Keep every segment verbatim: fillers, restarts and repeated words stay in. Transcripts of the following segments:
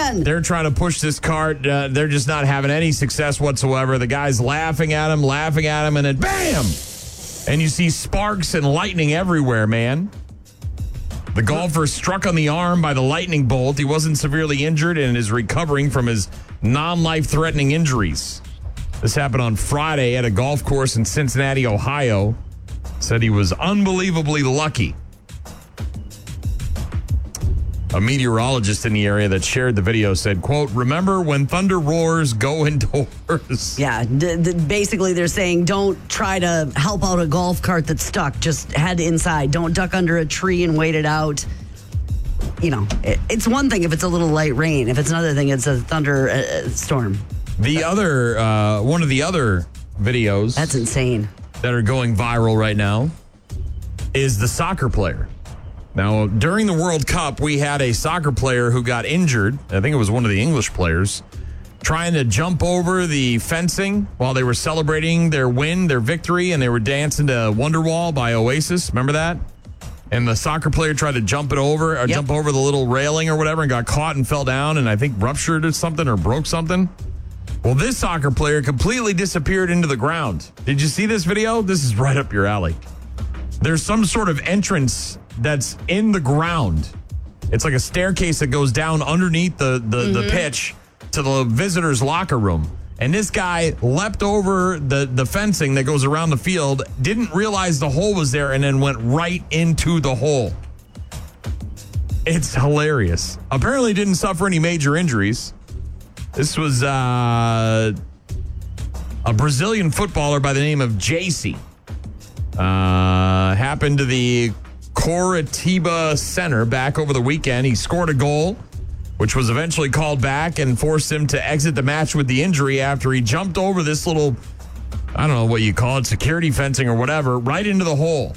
man. They're trying to push this cart. Uh, they're just not having any success whatsoever. The guy's laughing at him, laughing at him, and then bam! And you see sparks and lightning everywhere, man. The golfer struck on the arm by the lightning bolt. He wasn't severely injured and is recovering from his non-life-threatening injuries. This happened on Friday at a golf course in Cincinnati, Ohio. Said he was unbelievably lucky. A meteorologist in the area that shared the video said, quote, remember when thunder roars, go indoors. Yeah, d- d- basically they're saying don't try to help out a golf cart that's stuck. Just head inside. Don't duck under a tree and wait it out. You know, it, it's one thing if it's a little light rain. If it's another thing, it's a thunder uh, storm. The other, uh, one of the other videos. That's insane. That are going viral right now is the soccer player. Now, during the World Cup, we had a soccer player who got injured. I think it was one of the English players, trying to jump over the fencing while they were celebrating their win, their victory, and they were dancing to Wonderwall by Oasis. Remember that? And the soccer player tried to jump it over, or yep. jump over the little railing or whatever, and got caught and fell down, and I think ruptured or something or broke something. Well, this soccer player completely disappeared into the ground. Did you see this video? This is right up your alley. There's some sort of entrance that's in the ground. It's like a staircase that goes down underneath the, the, mm-hmm. the pitch to the visitor's locker room. And this guy leapt over the, the fencing that goes around the field, didn't realize the hole was there, and then went right into the hole. It's hilarious. Apparently didn't suffer any major injuries. This was uh, a Brazilian footballer by the name of J C. Uh, happened to the Coritiba Center back over the weekend. He scored a goal, which was eventually called back and forced him to exit the match with the injury after he jumped over this little, I don't know what you call it, security fencing or whatever, right into the hole.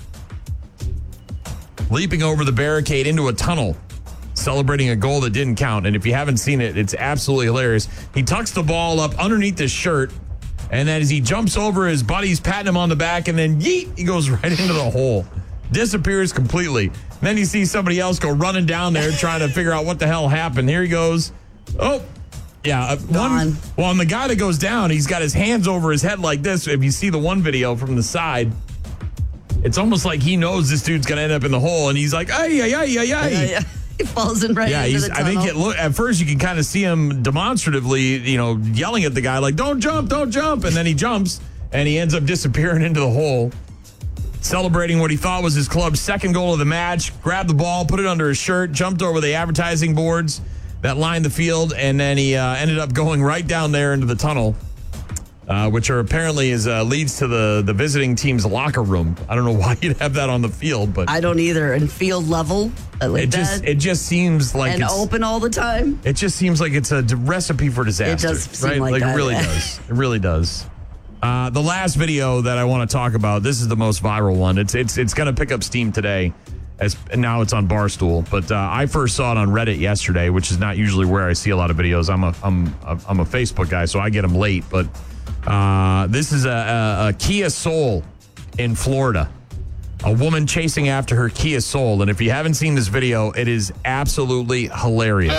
Leaping over the barricade into a tunnel, celebrating a goal that didn't count. And if you haven't seen it, it's absolutely hilarious. He tucks the ball up underneath his shirt, and then as he jumps over, his buddy's patting him on the back, and then yeet, he goes right into the hole. Disappears completely. Then you see somebody else go running down there trying to figure out what the hell happened. Here he goes. Oh, yeah. Uh, one, well, and the guy that goes down, he's got his hands over his head like this. If you see the one video from the side, it's almost like he knows this dude's going to end up in the hole, and he's like, ay, ay, ay, ay, ay. Yeah, yeah. He falls in right yeah, into he's, the tunnel. I think it look, at first you can kind of see him demonstratively, you know, yelling at the guy like, don't jump, don't jump. And then he jumps, and he ends up disappearing into the hole. Celebrating what he thought was his club's second goal of the match, grabbed the ball, put it under his shirt, jumped over the advertising boards that lined the field, and then he uh, ended up going right down there into the tunnel, uh, which are apparently is uh, leads to the, the visiting team's locker room. I don't know why you'd have that on the field, but I don't either. And field level, like it that, just it just seems like and it's open all the time. It just seems like it's a recipe for disaster. It does seem right? like, like that. It really does. It really does. Uh, the last video that I want to talk about, this is the most viral one. It's it's it's going to pick up steam today, as and now it's on Barstool. But uh, I first saw it on Reddit yesterday, which is not usually where I see a lot of videos. I'm a I'm a, I'm a Facebook guy, so I get them late. But uh, this is a, a, a Kia Soul in Florida. A woman chasing after her Kia Soul, and if you haven't seen this video, it is absolutely hilarious.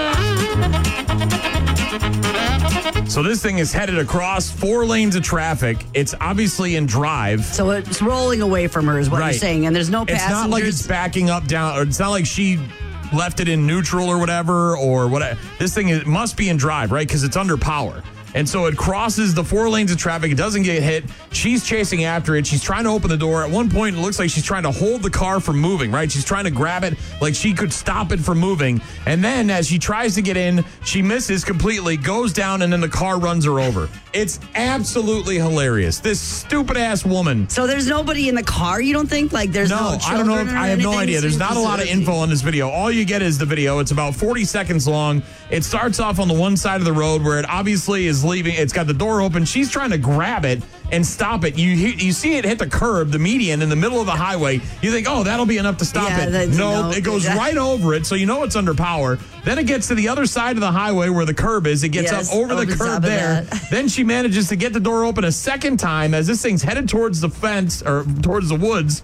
So this thing is headed across four lanes of traffic. It's obviously in drive. So it's rolling away from her is what right. you're saying. And there's no passengers. It's not like it's backing up, down, or it's not like she left it in neutral or whatever, or whatever. This thing is, must be in drive, right? Because it's under power. And so it crosses the four lanes of traffic. It doesn't get hit. She's chasing after it. She's trying to open the door. At one point, it looks like she's trying to hold the car from moving, right? She's trying to grab it like she could stop it from moving. And then as she tries to get in, she misses completely, goes down, and then the car runs her over. It's absolutely hilarious. This stupid-ass woman. So there's nobody in the car, you don't think? Like there's no, no I don't know. If, I have anything? no idea. There's not a lot of info on this video. All you get is the video. It's about forty seconds long. It starts off on the one side of the road where it obviously is leaving. It's got the door open. She's trying to grab it and stop it. You you see it hit the curb, the median in the middle of the highway. You think, oh, that'll be enough to stop yeah, it. No, no, it goes that, right over it, so you know it's under power. Then it gets to the other side of the highway where the curb is. It gets yes, up over, over the curb there. Then she manages to get the door open a second time as this thing's headed towards the fence or towards the woods.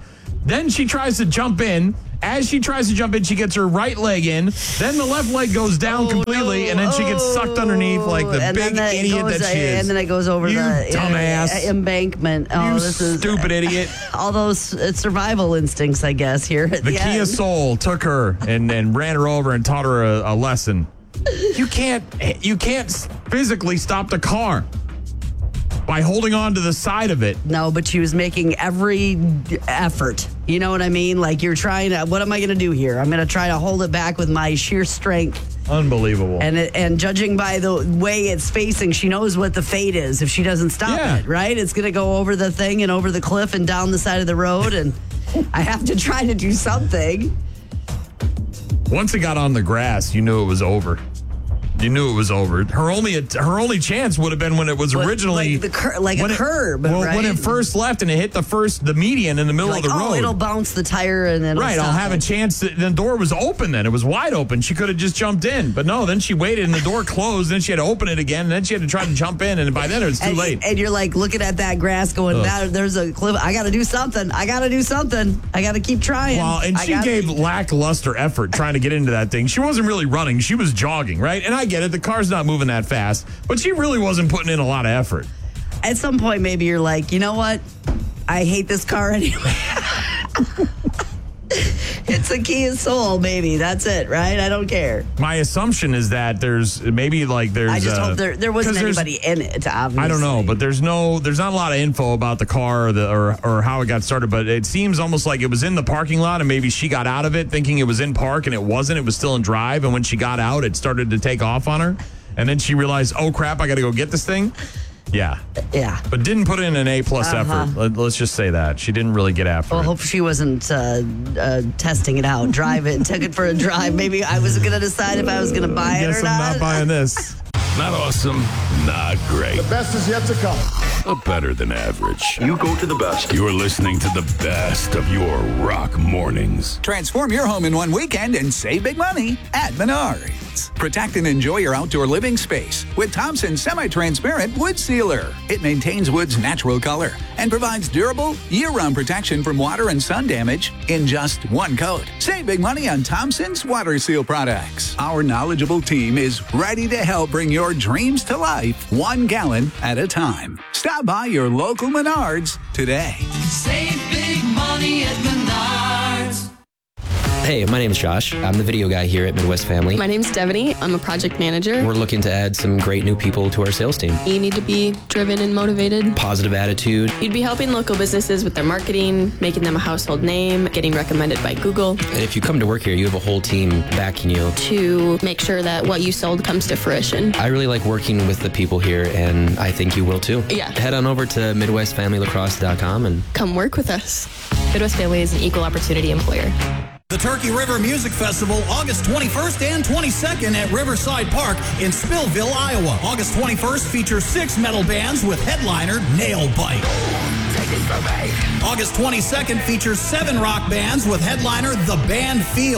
Then she tries to jump in. As she tries to jump in, she gets her right leg in. Then the left leg goes down oh, completely, no. and then she gets sucked underneath like the and big idiot goes, that she is. And then it goes over you the dumbass. uh, embankment. Oh, you this is stupid idiot. All those uh, survival instincts, I guess, here at The, the Kia end. Soul took her and, and ran her over and taught her a, a lesson. You can't you can't physically stop the car by holding on to the side of it. No, but she was making every effort. You know what I mean? Like, you're trying to, what am I going to do here? I'm going to try to hold it back with my sheer strength. Unbelievable. And it, and judging by the way it's facing, she knows what the fate is if she doesn't stop Yeah. it, right? It's going to go over the thing and over the cliff and down the side of the road. And I have to try to do something. Once it got on the grass, you knew it was over. You knew it was over. Her only her only chance would have been when it was But originally like the cur- like a when it- curb, Well, right? when it first left and it hit the first the median in the middle Like, of the oh, road. it'll bounce the tire and then Right, it'll I'll stop have a it. chance. To, the door was open then. It was wide open. She could have just jumped in. But no, then she waited and the door closed. Then she had to open it again. And then she had to try to jump in. And by then it was too and, late. And you're like looking at that grass going, that, there's a cliff. I got to do something. I got to do something. I got to keep trying. Well, and I she gotta- gave lackluster effort trying to get into that thing. She wasn't really running. She was jogging, right? And I get it. The car's not moving that fast. But she really wasn't putting in a lot of effort. At some point, maybe you're like, you know what? I hate this car anyway. It's a Kia Soul, maybe. That's it, right? I don't care. My assumption is that there's maybe like there's. I just uh, hope there there wasn't 'cause there's- anybody in it, obviously. I don't know, but there's no, there's not a lot of info about the car or, the, or or how it got started. But it seems almost like it was in the parking lot, and maybe she got out of it thinking it was in park, and it wasn't. It was still in drive, and when she got out, it started to take off on her, and then she realized, oh crap, I got to go get this thing. Yeah, Yeah. but didn't put in an A plus Uh-huh. effort. Let, let's just say that she didn't really get after Well, it. hope she wasn't uh, uh, testing it out, drive it, and took it for a drive. Maybe I was going to decide if I was going to buy it Guess or I'm not. not buying this. Not awesome, not great, Best is yet to come. but better than average. You go to the best. You're listening to the best of your rock mornings. Transform your home in one weekend and save big money at Menards. Protect and enjoy your outdoor living space with Thompson Semi-Transparent Wood Sealer. It maintains wood's natural color and provides durable, year-round protection from water and sun damage in just one coat. Save big money on Thompson's Water Seal products. Our knowledgeable team is ready to help bring your dreams to life one gallon at a time. Stop by your local Menards today. Save big money at Menards. Hey, my name is Josh. I'm the video guy here at Midwest Family. My name's Devaney. I'm a project manager. We're looking to add some great new people to our sales team. You need to be driven and motivated. Positive attitude. You'd be helping local businesses with their marketing, making them a household name, getting recommended by Google, And if you come to work here, you have a whole team backing you. to make sure that what you sold comes to fruition. I really like working with the people here, and I think you will too. Yeah. Head on over to midwest family lacrosse dot com and Come work with us. Midwest Family is an equal opportunity employer. The Turkey River Music Festival, August twenty-first and twenty-second at Riverside Park in Spillville, Iowa. August twenty-first features six metal bands with headliner Nailbite. August twenty-second features seven rock bands with headliner The Band Field.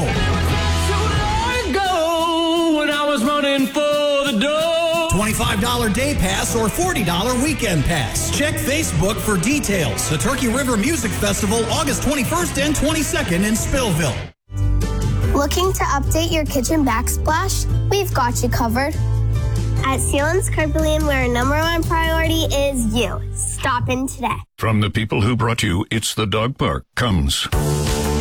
When I was running for the door. twenty-five dollars day pass or forty dollars weekend pass. Check Facebook for details. The Turkey River Music Festival, August twenty-first and twenty-second in Spillville. Looking to update your kitchen backsplash? We've got you covered. At Sealands Carpelian, where our number one priority is you. Stop in today. From the people who brought you It's the Dog Park comes